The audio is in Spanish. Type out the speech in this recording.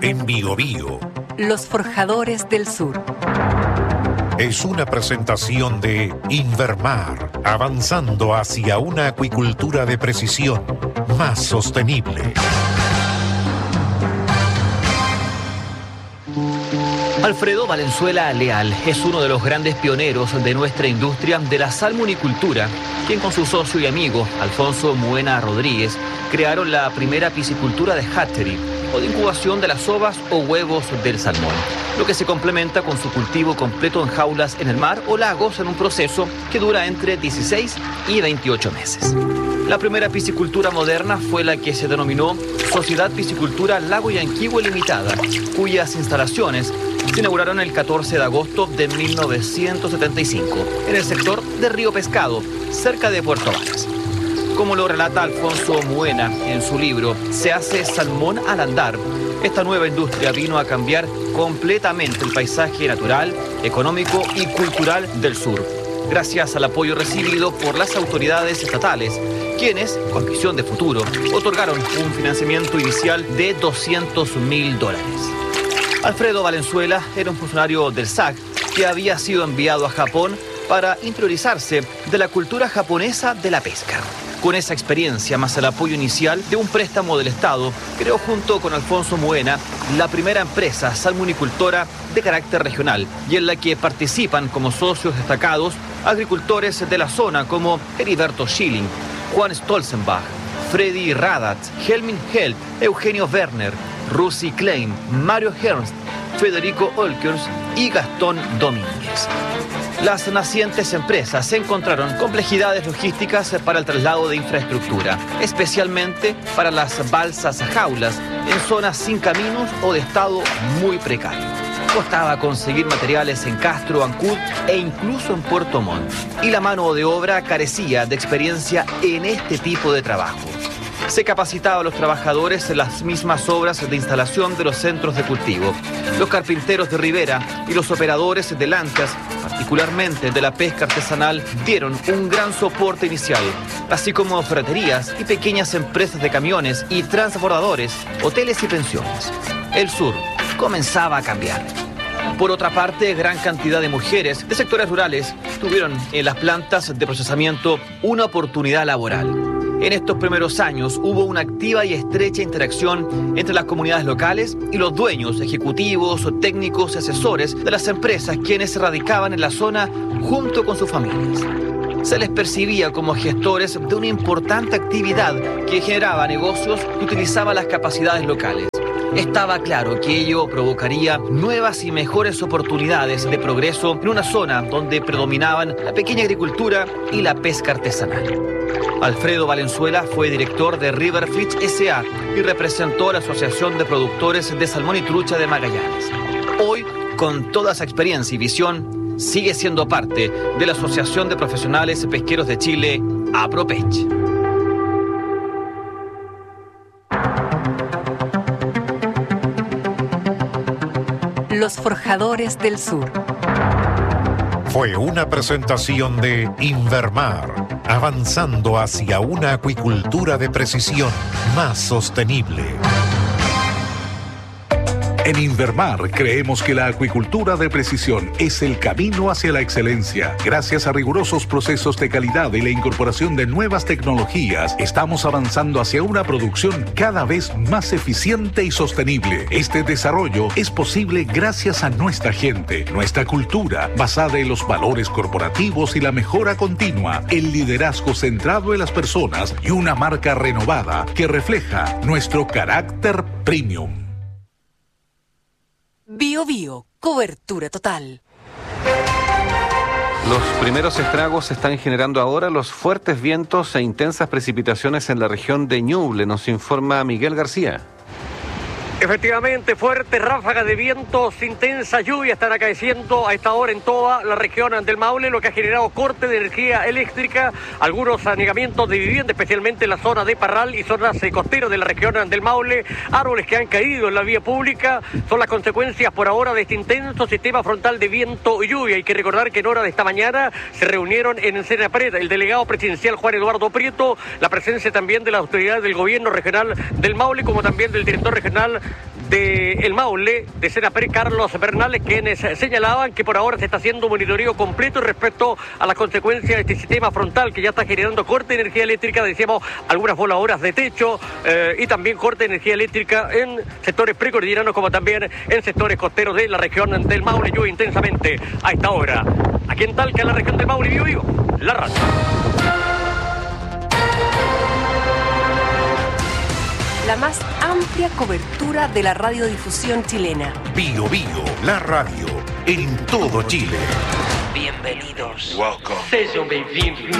En Bío Bío. Los Forjadores del Sur. Es una presentación de Invermar, avanzando hacia una acuicultura de precisión más sostenible. Alfredo Valenzuela Leal es uno de los grandes pioneros de nuestra industria de la salmonicultura, quien con su socio y amigo Alfonso Muena Rodríguez crearon la primera piscicultura de hatchery, o de incubación de las ovas o huevos del salmón, lo que se complementa con su cultivo completo en jaulas en el mar o lagos en un proceso que dura entre 16 y 28 meses. La primera piscicultura moderna fue la que se denominó Sociedad Piscicultura Lago Yanquihue Limitada, cuyas instalaciones se inauguraron el 14 de agosto de 1975 en el sector de Río Pescado, cerca de Puerto Varas. Como lo relata Alfonso Muena en su libro Se hace salmón al andar, esta nueva industria vino a cambiar completamente el paisaje natural, económico y cultural del sur, gracias al apoyo recibido por las autoridades estatales, quienes, con visión de futuro, otorgaron un financiamiento inicial de $200.000. Alfredo Valenzuela era un funcionario del SAC que había sido enviado a Japón para interiorizarse de la cultura japonesa de la pesca. Con esa experiencia, más el apoyo inicial de un préstamo del Estado, creó junto con Alfonso Muena la primera empresa salmonicultora de carácter regional y en la que participan como socios destacados agricultores de la zona como Heriberto Schilling, Juan Stolzenbach, Freddy Radat, Helmin Held, Eugenio Werner, Russi Klein, Mario Ernst, Federico Olkers y Gastón Domínguez. Las nacientes empresas encontraron complejidades logísticas para el traslado de infraestructura, especialmente para las balsas a jaulas en zonas sin caminos o de estado muy precario. Costaba conseguir materiales en Castro, Ancud e incluso en Puerto Montt. Y la mano de obra carecía de experiencia en este tipo de trabajo. Se capacitaba a los trabajadores en las mismas obras de instalación de los centros de cultivo. Los carpinteros de ribera y los operadores de lanchas, particularmente de la pesca artesanal, dieron un gran soporte inicial, así como ferreterías y pequeñas empresas de camiones y transbordadores, hoteles y pensiones. El sur comenzaba a cambiar. Por otra parte, gran cantidad de mujeres de sectores rurales tuvieron en las plantas de procesamiento una oportunidad laboral. En estos primeros años hubo una activa y estrecha interacción entre las comunidades locales y los dueños, ejecutivos, técnicos y asesores de las empresas quienes se radicaban en la zona junto con sus familias. Se les percibía como gestores de una importante actividad que generaba negocios y utilizaba las capacidades locales. Estaba claro que ello provocaría nuevas y mejores oportunidades de progreso en una zona donde predominaban la pequeña agricultura y la pesca artesanal. Alfredo Valenzuela fue director de Riverfish S.A. y representó a la Asociación de Productores de Salmón y Trucha de Magallanes. Hoy, con toda esa experiencia y visión, sigue siendo parte de la Asociación de Profesionales Pesqueros de Chile, APROPECH. Los Forjadores del Sur. Fue una presentación de Invermar, avanzando hacia una acuicultura de precisión más sostenible. En Invermar creemos que la acuicultura de precisión es el camino hacia la excelencia. Gracias a rigurosos procesos de calidad y la incorporación de nuevas tecnologías, estamos avanzando hacia una producción cada vez más eficiente y sostenible. Este desarrollo es posible gracias a nuestra gente, nuestra cultura, basada en los valores corporativos y la mejora continua, el liderazgo centrado en las personas y una marca renovada que refleja nuestro carácter premium. Bío Bío, cobertura total. Los primeros estragos se están generando ahora los fuertes vientos e intensas precipitaciones en la región de Ñuble, nos informa Miguel García. Efectivamente, fuertes ráfagas de vientos, intensa lluvia están acaeciendo a esta hora en toda la región del Maule, lo que ha generado corte de energía eléctrica, algunos anegamientos de vivienda, especialmente en la zona de Parral y zonas costeras de la región del Maule, árboles que han caído en la vía pública, son las consecuencias por ahora de este intenso sistema frontal de viento y lluvia. Hay que recordar que en hora de esta mañana se reunieron en Senapred el delegado presidencial Juan Eduardo Prieto, la presencia también de las autoridades del gobierno regional del Maule, como también del director regional del Maule, de Senapred, Carlos Bernales, quienes señalaban que por ahora se está haciendo un monitoreo completo respecto a las consecuencias de este sistema frontal que ya está generando corte de energía eléctrica, decíamos, algunas voladoras de techo y también corte de energía eléctrica en sectores precordilleranos como también en sectores costeros de la región del Maule. Llueve intensamente a esta hora. Aquí en Talca, en la región del Maule, Biobío, la radio. La más amplia cobertura de la radiodifusión chilena. Biobío, la radio, en todo Chile. Bienvenidos. Welcome. Sejam bem-vindos.